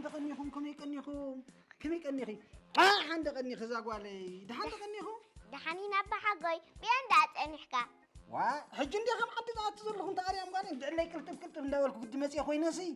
دحان تقنيكم كم يقنيكم كم يقنيخي حان تقني خزاقوالي دحان تقنيكم دحاني نبا حقوي بين دات انحكا وا حج ندي خم حد تعطي لكم تاريام قال انت اللي كلتب نداولكم قد مسي اخوي نسي